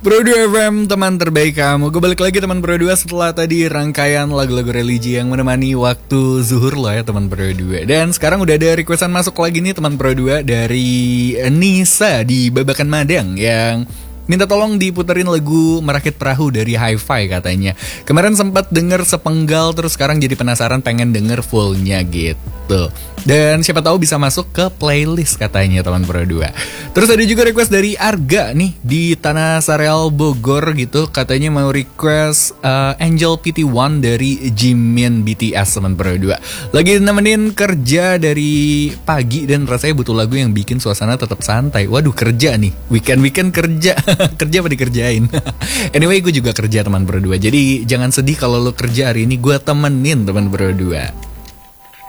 Pro 2 FM, teman terbaik kamu. Gue balik lagi teman Pro 2 setelah tadi rangkaian lagu-lagu religi yang menemani waktu zuhur lo ya teman Pro 2. Dan sekarang udah ada requestan masuk lagi nih teman Pro 2 dari Nisa di Babakan Madang yang minta tolong diputerin lagu Merakit Perahu dari Hi-Fi katanya. Kemarin sempat denger sepenggal terus sekarang jadi penasaran pengen denger fullnya gitu. Dan siapa tahu bisa masuk ke playlist katanya teman Pro 2. Terus ada juga request dari Arga nih di Tanah Sareal Bogor gitu. Katanya mau request Angel PT1 dari Jimin BTS teman Pro 2. Lagi nemenin kerja dari pagi dan rasanya butuh lagu yang bikin suasana tetap santai. Waduh kerja nih, weekend kerja. Kerja apa dikerjain. Anyway gue juga kerja teman Pro 2. Jadi jangan sedih kalau lo kerja hari ini, gue temenin teman Pro 2.